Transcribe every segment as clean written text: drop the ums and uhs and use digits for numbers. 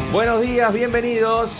Buenos días, bienvenidos.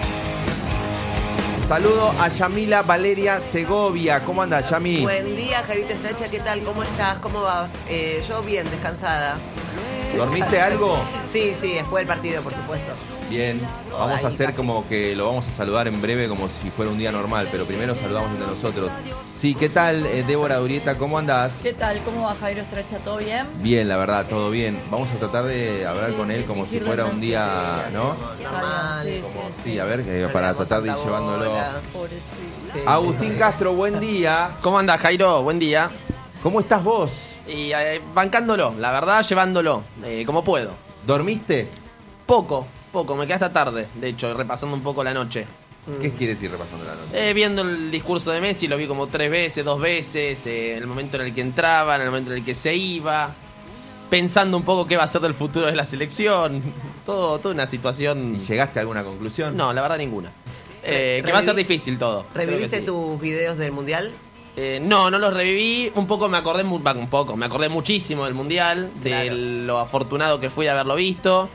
Saludo a Yamila Valeria Segovia. ¿Cómo anda, Yami? Buen día, Jarita Estracha, ¿qué tal? ¿Cómo estás? ¿Cómo vas? Yo bien, descansada. ¿Dormiste algo? Sí, después del partido, por supuesto. Bien, vamos a hacer como que lo vamos a saludar en breve como si fuera un día normal, pero primero saludamos entre nosotros. Sí, ¿qué tal, Débora Urieta? ¿Cómo andás? ¿Qué tal? ¿Cómo va Jairo Estracha? ¿Todo bien? Bien, la verdad, todo bien. Vamos a tratar de hablar con él como si fuera un día, ¿no? Normal. Sí, a ver, para tratar de ir llevándolo. Pobrecito. Agustín Castro, buen día. ¿Cómo anda, Jairo? Buen día. ¿Cómo estás vos? Y bancándolo, la verdad, llevándolo, como puedo. ¿Dormiste? Poco, me quedé hasta tarde, de hecho, repasando un poco la noche. ¿Qué quieres ir repasando la noche? Viendo el discurso de Messi, lo vi como 3 veces, 2 veces, en el momento en el que entraba, en el momento en el que se iba, pensando un poco qué va a ser del futuro de la selección, toda una situación... ¿Y llegaste a alguna conclusión? No, la verdad ninguna. Que va a ser difícil todo. ¿Reviviste Creo que sí. tus videos del Mundial? No los reviví. Me acordé muchísimo del Mundial, Claro. de lo afortunado que fui de haberlo visto.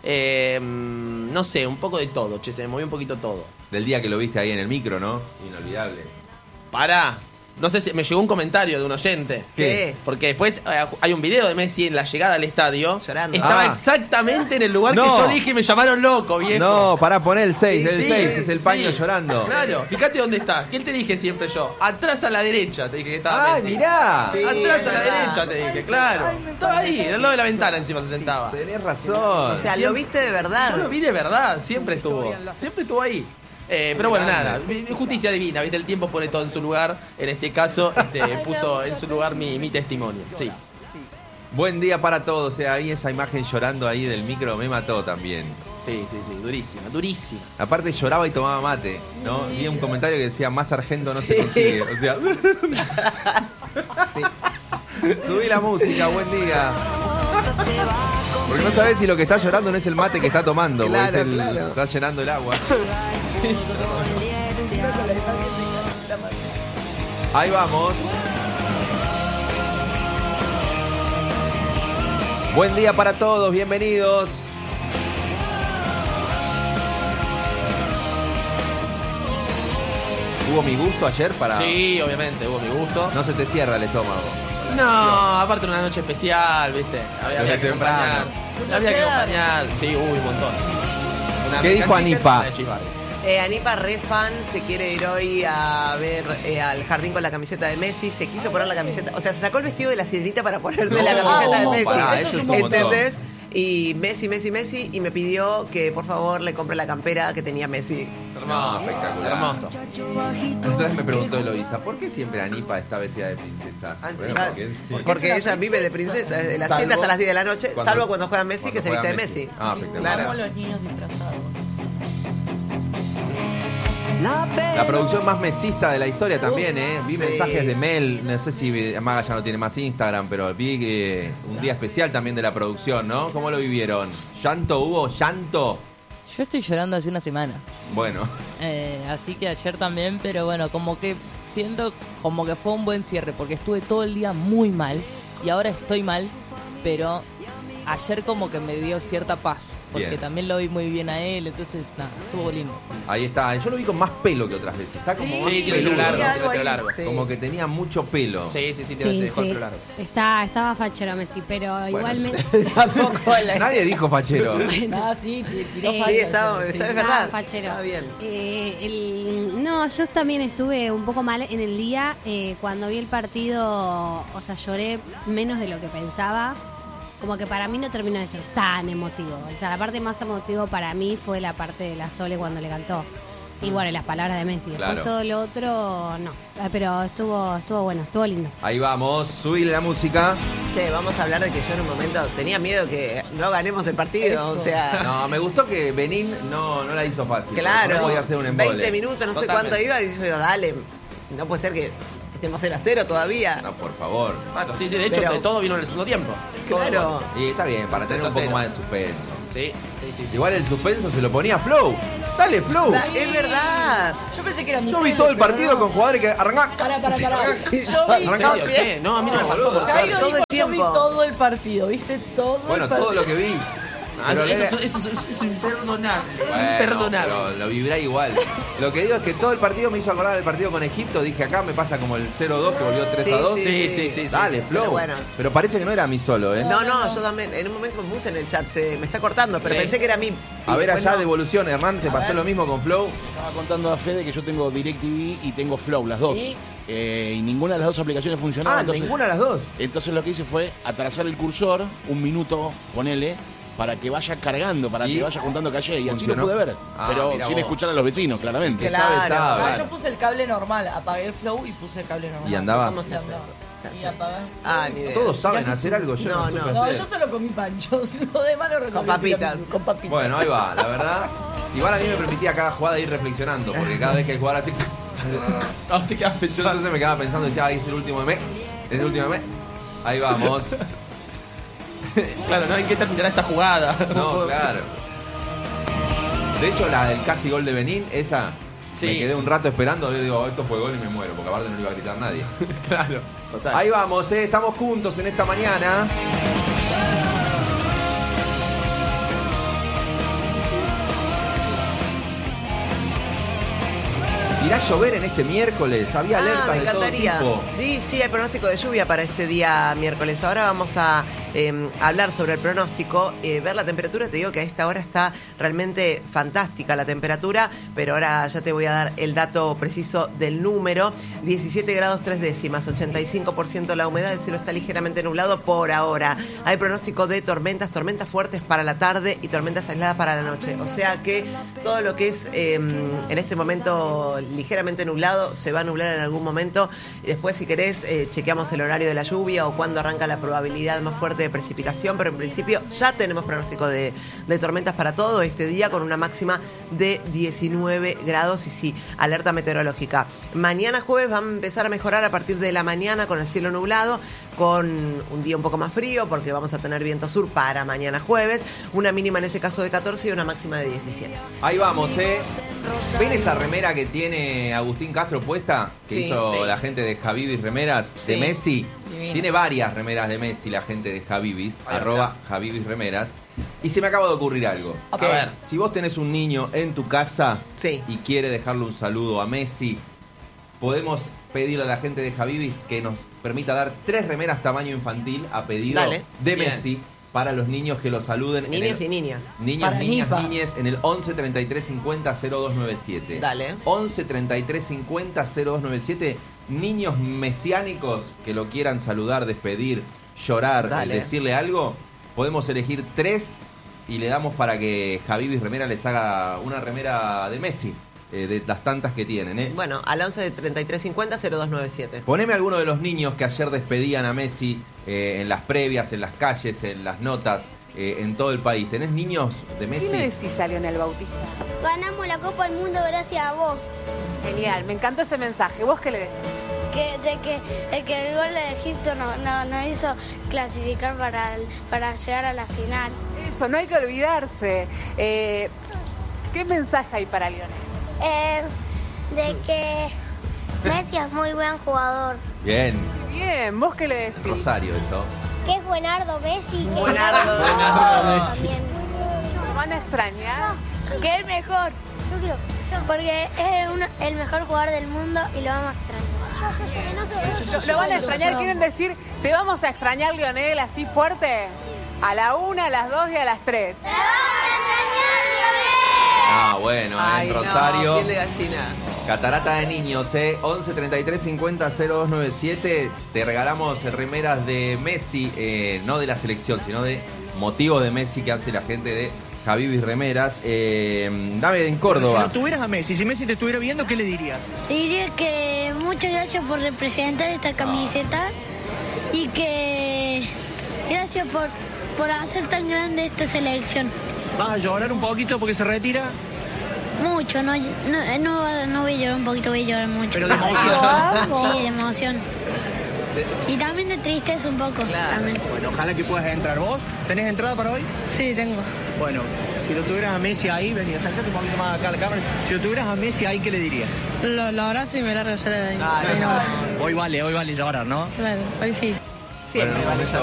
No sé, un poco de todo, se me movió un poquito todo. Del día que lo viste ahí en el micro, ¿no? Inolvidable. Pará, no sé si me llegó un comentario de un oyente. ¿Qué? Porque después hay un video de Messi en la llegada al estadio. Llorando. Estaba Ah. exactamente en el lugar No. que yo dije y me llamaron loco, viejo. No, pará, poné el 6, Sí, el 6, es el paño sí. llorando. Claro, fíjate dónde está. ¿Qué te dije siempre yo? Atrás a la derecha, te dije que estaba ¡Ay, Messi. mirá! Sí. Atrás a la es verdad. derecha, te dije, claro. Estaba ahí, al lado de la ventana encima se sentaba. Tenés razón. O sea, Siempre- lo viste de verdad. Yo lo vi de verdad, siempre estuvo ahí. Pero bueno, nada, justicia divina, ¿viste? El tiempo pone todo en su lugar. En este caso, puso en su lugar mi testimonio. Sí. Buen día para todos. O sea, ahí esa imagen llorando ahí del micro me mató también. Sí, durísima. Aparte lloraba y tomaba mate, ¿no? Vi un comentario que decía, más sargento no se consigue. O sea... Subí la música, buen día. Porque no sabés si lo que está llorando no es el mate que está tomando, Claro, porque es claro. está llenando el agua. Ahí vamos. Buen día para todos, bienvenidos. ¿Hubo mi gusto ayer para...? Sí, obviamente, hubo mi gusto. No se te cierra el estómago. No, aparte una noche especial, ¿viste? Había que acompañar. Había que acompañar. Sí, un montón. ¿Qué dijo Anipa? Anipa, re fan, se quiere ir hoy a ver al jardín con la camiseta de Messi. Se quiso poner la camiseta, o sea, se sacó el vestido de la sirenita para ponerse la camiseta de Messi. Pará, eso es un montón. ¿Entendés? Y Messi, y me pidió que por favor le compre la campera que tenía Messi. Hermoso, espectacular. hermoso. Entonces me preguntó Eloisa, ¿por qué siempre Anipa está vestida de princesa? Bueno, Porque ella vive de princesa desde las Salvo 7 hasta las 10 de la noche, cuando- salvo cuando juega Messi, cuando que se viste de juega Messi. Ah, espectacular. Claro. Amo los niños disfrazados. La producción más mesista de la historia también, ¿eh? Vi Sí. mensajes de Mel, no sé si Maga ya no tiene más Instagram, pero vi que un día especial también de la producción, ¿no? ¿Cómo lo vivieron? ¿Llanto hubo? ¿Llanto? Yo estoy llorando hace una semana. Bueno, Así que ayer también, pero bueno, como que siento como que fue un buen cierre, porque estuve todo el día muy mal y ahora estoy mal, pero ayer como que me dio cierta paz, porque Bien. también lo vi muy bien a él, entonces nada, estuvo lindo. ahí está. Yo lo vi con más pelo que otras veces. Está como Sí, más Sí, tiene el peludo. pelo largo, Algo tiene el pelo ahí. largo. Sí. Como que tenía mucho pelo. Sí, se Sí, dejó el sí. pelo largo. Estaba fachero Messi, pero igualmente... Tampoco la... Nadie dijo fachero. Ah, sí, tiró Sí, falta está, ayer, sí. es verdad. fachero. Está bien. No, yo también estuve un poco mal en el día. Cuando vi el partido, o sea, lloré menos de lo que pensaba. Como que para mí no terminó de ser tan emotivo. O sea, la parte más emotiva para mí fue la parte de la Sole cuando le cantó. Y bueno, y las palabras de Messi. Después Claro. todo lo otro, no. Pero estuvo bueno, estuvo lindo. Ahí vamos, subile la música. Che, vamos a hablar de que yo en un momento tenía miedo que no ganemos el partido. O sea, No, me gustó que Benín no la hizo fácil. claro, No podía hacer un embole. 20 minutos, no sé Totalmente. cuánto iba, y yo digo, dale, no puede ser que estemos 0-0 todavía. No, por favor. Claro, sí, de hecho, Pero- de todo vino en el segundo tiempo. Todo Claro. Y está bien, para tener un 3-0. poco más de suspenso. Sí. Igual el suspenso se lo ponía Flow. Dale, Flow. Es verdad. Yo pensé que era mi Yo vi pelo, todo el pero partido no. con jugadores que arrancaban. Pará. Sí, Yo vi, ¿En serio? Arrancaba ¿Qué? No, a mí no me pasó. por boludo. suerte. Jairo todo dijo, el yo vi tiempo. todo el partido, ¿viste? Todo Bueno, el partido. todo lo que vi. Eso es imperdonable. Bueno, Imperdonable. pero lo vibrá igual. Lo que digo es que todo el partido me hizo acordar del partido con Egipto. Dije, acá me pasa como el 0-2 que volvió 3-2. Sí. Dale, Flow. Pero bueno. Pero parece que no era a mí solo, ¿eh? No, yo también. En un momento me puse en el chat, me está cortando, pero Sí. pensé que era a mí. A ver Después allá, no. devolución. Hernán, ¿te pasó lo mismo con Flow? Estaba contando a Fede que yo tengo DirecTV y tengo Flow, las dos. ¿Sí? Y ninguna de las dos aplicaciones funcionaba. Entonces, ninguna de las dos. entonces lo que hice fue atrasar el cursor un minuto, ponele, para que vaya cargando, para ¿Y? que vaya juntando calle. Y así ¿Funcionó? lo pude ver. Ah, pero mira sin vos. escuchar a los vecinos, claramente. Claro. sabe. Ah, yo puse el cable normal, apagué el Flow y puse el cable normal. ¿Y andaba? ¿Cómo se Y hace? andaba. Y apagás. Ah, ni idea. Todos saben hacer algo, yo No, no, no. supe No, hacer. yo solo comí panchos, lo demás lo resolví Con papitas. Con papitas. Bueno, ahí va, la verdad. Igual a mí me permitía cada jugada ir reflexionando, porque cada vez que el jugador así. No, te quedas Yo pensando. entonces me quedaba pensando y decía, ay, es el último de mes. Es el último de mes. Ahí vamos. Claro, no hay que terminar esta jugada. No, claro. De hecho, la del casi gol de Benín, esa. Sí. Me quedé un rato esperando. Yo digo, esto fue gol y me muero, porque aparte no lo iba a gritar nadie. Claro, total. Ahí vamos, estamos juntos en esta mañana. ¿Irá a llover en este miércoles? Había alertas me de todo encantaría. tipo. Sí, hay pronóstico de lluvia para este día miércoles. Ahora vamos a hablar sobre el pronóstico, ver la temperatura. Te digo que a esta hora está realmente fantástica la temperatura, pero ahora ya te voy a dar el dato preciso del número. 17 grados 3 décimas, 85% la humedad, el cielo está ligeramente nublado por ahora. Hay pronóstico de tormentas fuertes para la tarde y tormentas aisladas para la noche. O sea que todo lo que es en este momento ligeramente nublado se va a nublar en algún momento. Y después, si querés, chequeamos el horario de la lluvia o cuándo arranca la probabilidad más fuerte de precipitación, pero en principio ya tenemos pronóstico de tormentas para todo este día con una máxima de 19 grados y sí, alerta meteorológica. Mañana jueves va a empezar a mejorar a partir de la mañana con el cielo nublado, con un día un poco más frío porque vamos a tener viento sur para mañana jueves, una mínima en ese caso de 14 y una máxima de 17. Ahí vamos, ¿Ven esa remera que tiene Agustín Castro puesta? Que Sí, hizo sí. la gente de Javibis Remeras, de Sí. Messi. Divino. Tiene varias remeras de Messi la gente de Javibis, Ahí @ Javibis Remeras. Y se me acaba de ocurrir algo. A ver. Si vos tenés un niño en tu casa Sí. y quiere dejarle un saludo a Messi, podemos pedirle a la gente de Javibis que nos permita dar 3 remeras tamaño infantil a pedido Dale. de Bien. Messi para los niños que lo saluden. en Niños el- y niñas. Niños, Para niñas, Nipa. niñes en el 11 33 50 0297. Dale. 11 33 50 0297. Niños mesiánicos que lo quieran saludar, despedir, llorar, Dale. decirle algo. Podemos elegir 3 y le damos para que Javibis Remera les haga una remera de Messi. De las tantas que tienen, Bueno, al 11 de 3350 0297. Poneme alguno de los niños que ayer despedían a Messi en las previas, en las calles, en las notas, en todo el país. ¿Tenés niños de ¿Qué le Messi? decís a Lionel Bautista? Ganamos la Copa del Mundo gracias a vos. Genial, me encantó ese mensaje. ¿Vos qué le decís? Que el gol de Egipto nos hizo clasificar para llegar a la final. Eso, no hay que olvidarse. ¿Qué mensaje hay para Lionel? De que Messi es muy buen jugador. Bien, Bien, ¿vos qué le decís? Rosario esto. Que es buenardo Messi. Que Buenardo. También. ¿Lo van a extrañar? Que es el mejor. Yo quiero. Porque es el mejor jugador del mundo y lo vamos a extrañar. ¿Lo van a extrañar? ¿Quieren decir, te vamos a extrañar, Lionel, así fuerte? A la 1, a las 2 y a las 3. Ah, bueno, Ay, en no, Rosario. piel de gallina. Catarata de niños, 11 33 50 0297. Te regalamos remeras de Messi, no de la selección, sino de motivos de Messi que hace la gente de Javibis Remeras. Dame en Córdoba. Si no tuvieras a Messi, si Messi te estuviera viendo, ¿qué le dirías? Diría que muchas gracias por representar esta camiseta y que gracias por hacer tan grande esta selección. ¿Vas a llorar un poquito porque se retira? Mucho, no voy a llorar un poquito, voy a llorar mucho. Pero de emoción. Sí, de emoción. Y también de tristeza un poco. También. Bueno, ojalá que puedas entrar. ¿Vos tenés entrada para hoy? Sí, tengo. Bueno, si lo tuvieras a Messi ahí, vení, acércate un poquito más acá a la cámara. Si lo tuvieras a Messi ahí, ¿qué le dirías? Lo abrazo y me largo a llorar ahí. Ay, Hoy vale llorar, ¿no? Claro, hoy sí. Siempre Bueno, van a momento